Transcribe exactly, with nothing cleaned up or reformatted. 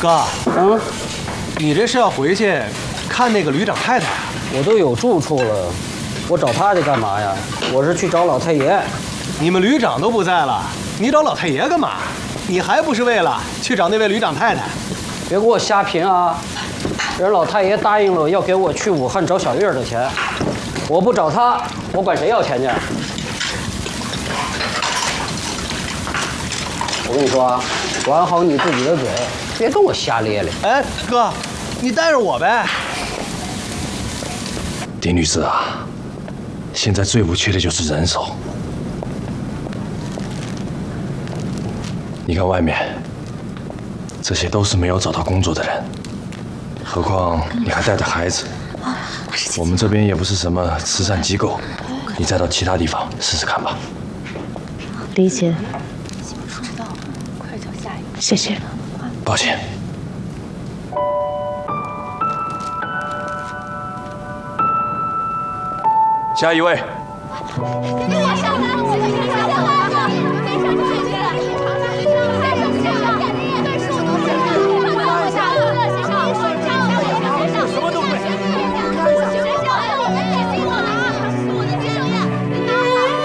哥， 嗯， 你这是要回去看那个旅长太太啊？ 我都有住处了，我找他去干嘛呀？我是去找老太爷。 你们旅长都不在了，你找老太爷干嘛？你还不是为了去找那位旅长太太？ 别给我瞎贫啊！人老太爷答应了要给我去武汉找小月的钱，我不找他，我管谁要钱去？我跟你说啊，管好你自己的嘴，别跟我瞎咧咧。 哎，哥，你带着我呗。 丁律师啊，现在最不缺的就是人手。你看外面，这些都是没有找到工作的人，何况你还带着孩子。我们这边也不是什么慈善机构，你再到其他地方试试看吧。 理解。谢谢。 抱歉。下一位。 跟我上来，我跟你说话。